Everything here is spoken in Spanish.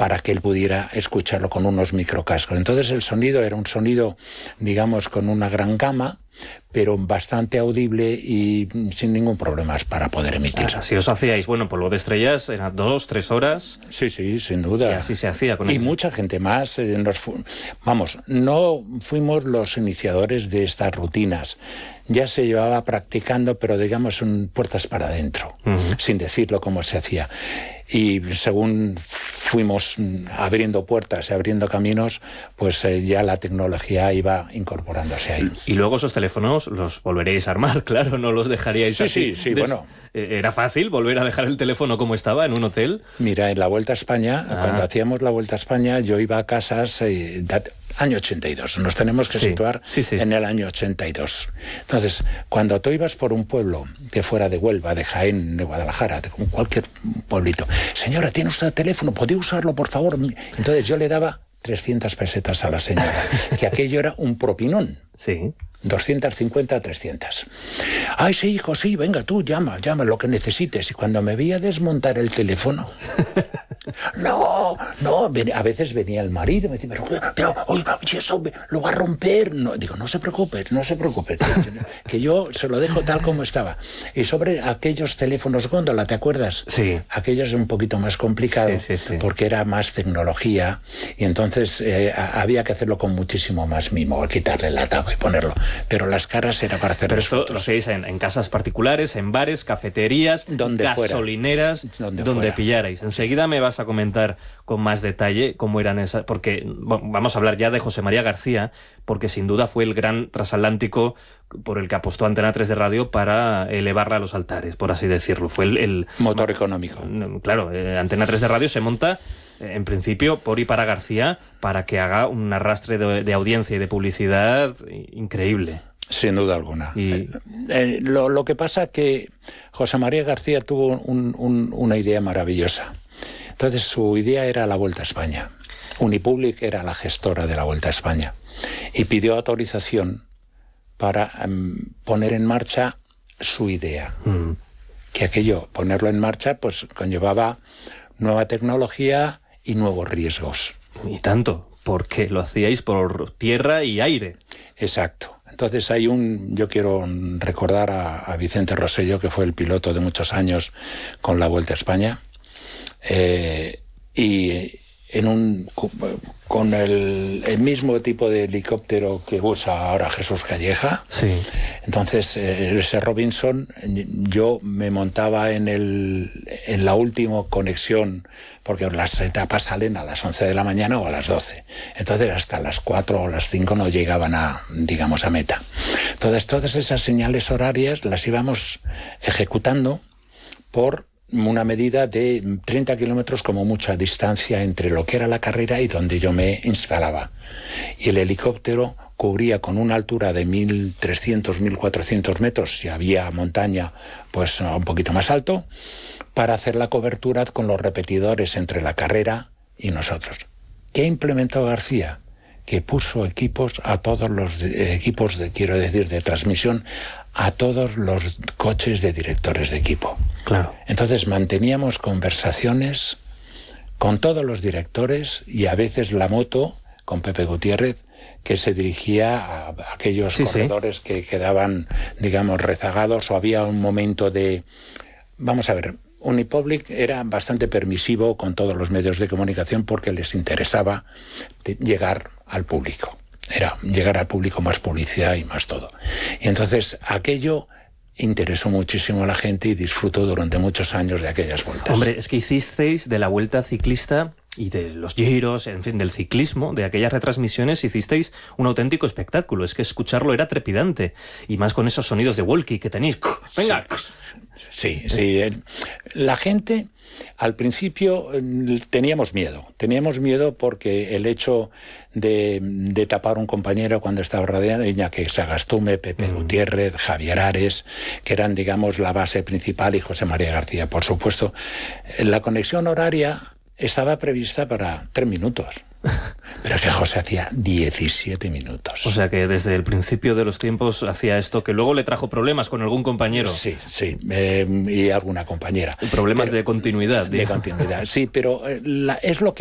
para que él pudiera escucharlo con unos microcascos. Entonces el sonido era un sonido, digamos, con una gran gama, pero bastante audible y sin ningún problema para poder emitir. Así os hacíais, bueno, Polvo de Estrellas, eran 2-3 horas. Sí, sin duda. Y así se hacía con y mucha gente más. No fuimos los iniciadores de estas rutinas. Ya se llevaba practicando, pero digamos en puertas para adentro, sin decirlo cómo se hacía. Y según fuimos abriendo puertas y abriendo caminos, pues ya la tecnología iba incorporándose ahí. Y luego esos teléfonos los volveréis a armar, claro, no los dejaríais así. Sí, bueno. ¿Era fácil volver a dejar el teléfono como estaba en un hotel? Mira, en la Vuelta a España, cuando hacíamos la Vuelta a España, yo iba a casas... año 82, nos tenemos que situar en el año 82. Entonces, cuando tú ibas por un pueblo que fuera de Huelva, de Jaén, de Guadalajara, de cualquier pueblito, señora, ¿tiene usted teléfono? ¿Podría usarlo, por favor? Entonces yo le daba 300 pesetas a la señora, que aquello era un propinón. Sí. 250, 300. Ay, sí, hijo, sí, venga tú, llama lo que necesites. Y cuando me veía desmontar el teléfono... No, a veces venía el marido y me decía, pero oiga, eso lo va a romper. No, digo, no se preocupe, que yo se lo dejo tal como estaba. Y sobre aquellos teléfonos góndola, ¿te acuerdas? Sí. Aquellos un poquito más complicado, porque era más tecnología y entonces había que hacerlo con muchísimo más mimo, quitarle la tapa y ponerlo. Pero las caras era para hacer. Pero esto lo hacéis en casas particulares, en bares, cafeterías, gasolineras, donde pillarais. Enseguida me vas a comentar con más detalle cómo eran esas, porque vamos a hablar ya de José María García, porque sin duda fue el gran transatlántico por el que apostó Antena 3 de Radio para elevarla a los altares, por así decirlo. Fue el motor económico. Claro, Antena 3 de Radio se monta en principio por y para García para que haga un arrastre de audiencia y de publicidad increíble. Sin duda alguna. Lo que pasa que José María García tuvo una idea maravillosa. Entonces su idea era la Vuelta a España. Unipublic era la gestora de la Vuelta a España y pidió autorización para poner en marcha su idea. Que aquello, ponerlo en marcha, pues conllevaba nueva tecnología y nuevos riesgos. Y tanto, porque lo hacíais por tierra y aire. Exacto. Entonces yo quiero recordar a Vicente Rosselló, que fue el piloto de muchos años con la Vuelta a España, y con el mismo tipo de helicóptero que usa ahora Jesús Calleja. Sí. Entonces, ese Robinson, yo me montaba en la última conexión, porque las etapas salen a las 11 de la mañana o a las 12. Entonces, hasta las 4 o las 5 no llegaban a meta. Entonces, todas esas señales horarias las íbamos ejecutando por una medida de 30 kilómetros como mucha distancia entre lo que era la carrera y donde yo me instalaba. Y el helicóptero cubría con una altura de 1.300, 1.400 metros, si había montaña, pues un poquito más alto, para hacer la cobertura con los repetidores entre la carrera y nosotros. ¿Qué implementó García? Que puso equipos a todos los equipos de transmisión, a todos los coches de directores de equipo. Claro. Entonces manteníamos conversaciones con todos los directores y a veces la moto con Pepe Gutiérrez, que se dirigía a aquellos corredores que quedaban, digamos, rezagados, o había un momento de... Vamos a ver, Unipublic era bastante permisivo con todos los medios de comunicación porque les interesaba llegar al público. Era llegar al público, más publicidad y más todo. Y entonces aquello interesó muchísimo a la gente y disfrutó durante muchos años de aquellas vueltas. Hombre, es que hicisteis de la Vuelta Ciclista y de los giros, en fin, del ciclismo, de aquellas retransmisiones, hicisteis un auténtico espectáculo. Es que escucharlo era trepidante. Y más con esos sonidos de walkie que tenéis. ¡Venga! Sí. La gente, al principio, teníamos miedo porque el hecho de tapar un compañero cuando estaba rodeado, Iñaki Sagastume, Pepe Gutiérrez, Javier Ares, que eran, digamos, la base principal, y José María García, por supuesto. La conexión horaria estaba prevista para 3 minutos. Pero que José hacía 17 minutos. O sea que desde el principio de los tiempos hacía esto, que luego le trajo problemas con algún compañero. Sí, y alguna compañera. Problemas de continuidad. De continuidad, sí, pero es lo que